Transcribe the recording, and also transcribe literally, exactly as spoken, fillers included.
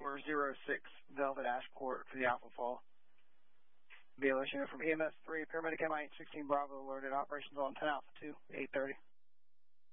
four zero six Velvet Ashport for the Alpha Fall. B L S unit from E M S three, paramedic M I eight sixteen Bravo alerted. Operations on ten Alpha two, eight thirty.